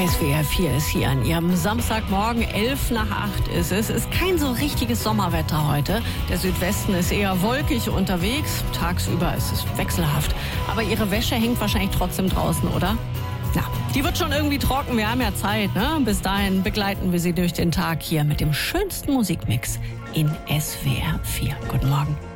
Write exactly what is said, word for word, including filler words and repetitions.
S W R vier ist hier an Ihrem Samstagmorgen, elf nach acht ist es. Es ist kein so richtiges Sommerwetter heute. Der Südwesten ist eher wolkig unterwegs. Tagsüber ist es wechselhaft. Aber Ihre Wäsche hängt wahrscheinlich trotzdem draußen, oder? Na, die wird schon irgendwie trocken. Wir haben ja Zeit, ne? Bis dahin begleiten wir Sie durch den Tag hier mit dem schönsten Musikmix in S W R vier. Guten Morgen.